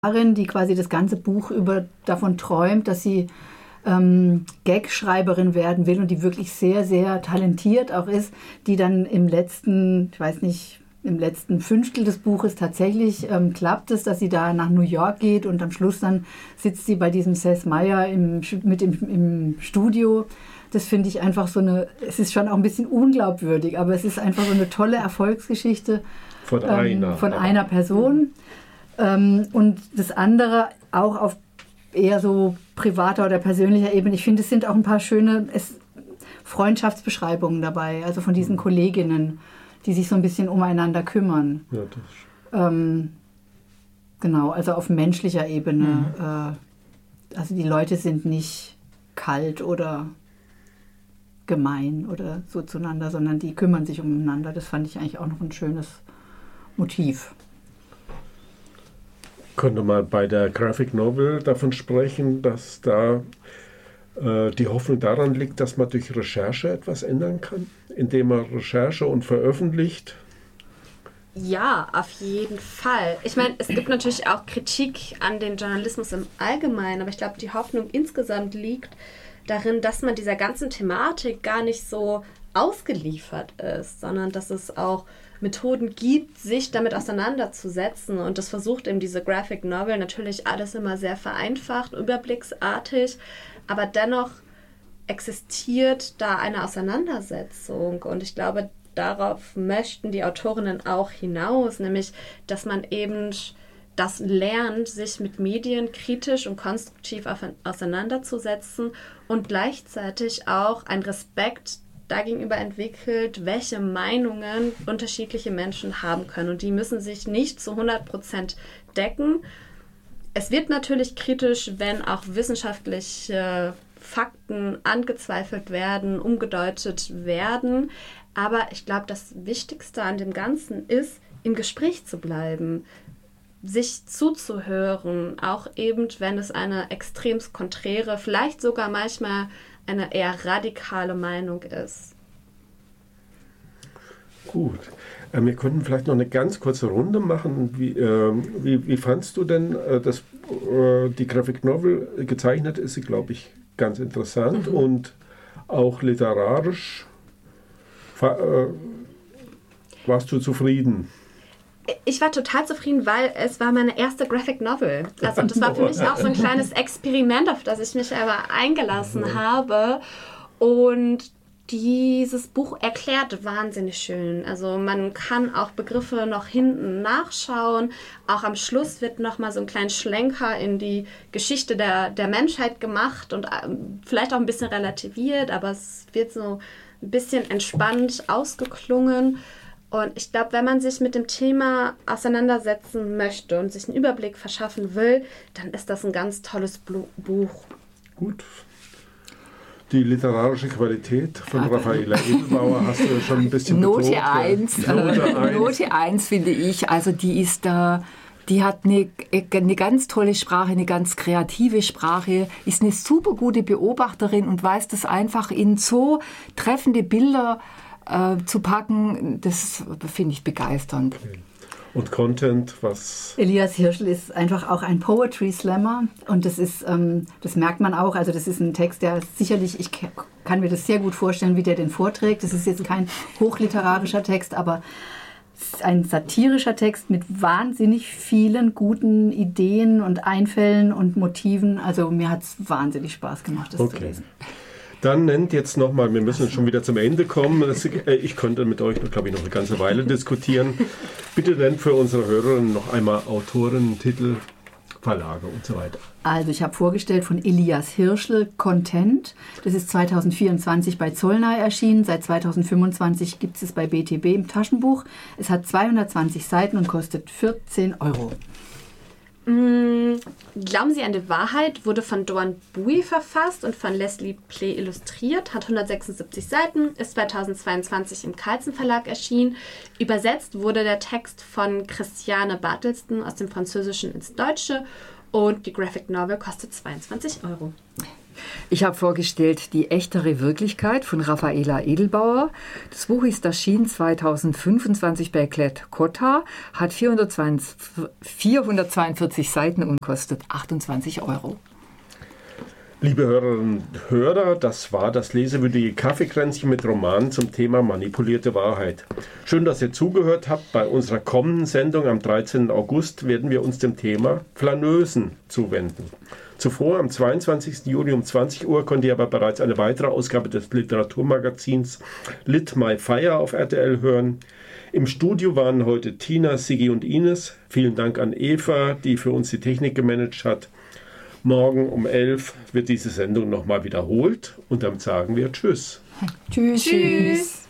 die quasi das ganze Buch über davon träumt, dass sie Gag-Schreiberin werden will und die wirklich sehr, sehr talentiert auch ist, die dann im letzten Fünftel des Buches tatsächlich klappt es, dass sie da nach New York geht und am Schluss dann sitzt sie bei diesem Seth Meyer im Studio. Das finde ich einfach es ist schon auch ein bisschen unglaubwürdig, aber es ist einfach so eine tolle Erfolgsgeschichte von einer Person. Und das andere auch auf eher so privater oder persönlicher Ebene. Ich finde, es sind auch ein paar schöne Freundschaftsbeschreibungen dabei, also von diesen Kolleginnen, die sich so ein bisschen umeinander kümmern. Ja, das genau, also auf menschlicher Ebene. Also die Leute sind nicht kalt oder gemein oder so zueinander, sondern die kümmern sich umeinander. Das fand ich eigentlich auch noch ein schönes Motiv. Könnte man bei der Graphic Novel davon sprechen, dass da die Hoffnung daran liegt, dass man durch Recherche etwas ändern kann, indem man Recherche und veröffentlicht? Ja, auf jeden Fall. Ich meine, es gibt natürlich auch Kritik an den Journalismus im Allgemeinen, aber ich glaube, die Hoffnung insgesamt liegt darin, dass man dieser ganzen Thematik gar nicht so ausgeliefert ist, sondern dass es auch Methoden gibt, sich damit auseinanderzusetzen. Und das versucht eben diese Graphic Novel natürlich alles immer sehr vereinfacht, überblicksartig, aber dennoch existiert da eine Auseinandersetzung. Und ich glaube, darauf möchten die Autorinnen auch hinaus, nämlich, dass man eben das lernt, sich mit Medien kritisch und konstruktiv auseinanderzusetzen und gleichzeitig auch einen Respekt dagegenüber entwickelt, welche Meinungen unterschiedliche Menschen haben können. Und die müssen sich nicht zu 100% decken. Es wird natürlich kritisch, wenn auch wissenschaftliche Fakten angezweifelt werden, umgedeutet werden. Aber ich glaube, das Wichtigste an dem Ganzen ist, im Gespräch zu bleiben, sich zuzuhören, auch eben, wenn es eine extremst konträre, vielleicht sogar manchmal eine eher radikale Meinung ist. Gut. Wir könnten vielleicht noch eine ganz kurze Runde machen. Wie fandst du denn die Graphic Novel? Gezeichnet ist sie, glaube ich, ganz interessant und auch literarisch. Warst du zufrieden? Ich war total zufrieden, weil es war meine erste Graphic Novel. Also, und das war für mich auch so ein kleines Experiment, auf das ich mich aber eingelassen habe. Und dieses Buch erklärt wahnsinnig schön. Also man kann auch Begriffe noch hinten nachschauen. Auch am Schluss wird nochmal so ein kleiner Schlenker in die Geschichte der Menschheit gemacht und vielleicht auch ein bisschen relativiert, aber es wird so ein bisschen entspannt ausgeklungen. Und ich glaube, wenn man sich mit dem Thema auseinandersetzen möchte und sich einen Überblick verschaffen will, dann ist das ein ganz tolles Buch. Gut. Die literarische Qualität von Raffaela Edelbauer hast du schon ein bisschen Note betont. 1. Note 1 finde ich, also die hat eine ganz tolle Sprache, eine ganz kreative Sprache, ist eine super gute Beobachterin und weiß das einfach in so treffende Bilder zu packen, das finde ich begeisternd. Okay. Und Content, was? Elias Hirschl ist einfach auch ein Poetry Slammer und das merkt man auch, also das ist ein Text, der sicherlich, ich kann mir das sehr gut vorstellen, wie der den vorträgt. Das ist jetzt kein hochliterarischer Text, aber es ist ein satirischer Text mit wahnsinnig vielen guten Ideen und Einfällen und Motiven. Also mir hat es wahnsinnig Spaß gemacht, das zu lesen. Dann nennt jetzt nochmal, wir müssen schon wieder zum Ende kommen. Ich könnte mit euch, glaube ich, noch eine ganze Weile diskutieren. Bitte nennt für unsere Hörerinnen noch einmal Autoren, Titel, Verlage und so weiter. Also ich habe vorgestellt von Elias Hirschl Content. Das ist 2024 bei Zollner erschienen. Seit 2025 gibt es bei BTB im Taschenbuch. Es hat 220 Seiten und kostet 14 €. Glauben Sie an die Wahrheit wurde von Doan Bui verfasst und von Leslie Play illustriert, hat 176 Seiten, ist 2022 im Carlsen Verlag erschienen. Übersetzt wurde der Text von Christiane Bartelston aus dem Französischen ins Deutsche und die Graphic Novel kostet 22 €. Ich habe vorgestellt Die echtere Wirklichkeit von Raffaela Edelbauer. Das Buch ist erschienen 2025 bei Klett-Cotta, hat 442 Seiten und kostet 28 €. Liebe Hörerinnen und Hörer, das war das lesewürdige Kaffeekränzchen mit Romanen zum Thema manipulierte Wahrheit. Schön, dass ihr zugehört habt. Bei unserer kommenden Sendung am 13. August werden wir uns dem Thema Flaneusen zuwenden. Zuvor, am 22. Juli um 20 Uhr, könnt ihr aber bereits eine weitere Ausgabe des Literaturmagazins Lit My Fire auf RTL hören. Im Studio waren heute Tina, Sigi und Ines. Vielen Dank an Eva, die für uns die Technik gemanagt hat. Morgen um 11 wird diese Sendung nochmal wiederholt und dann sagen wir Tschüss. Tschüss. Tschüss.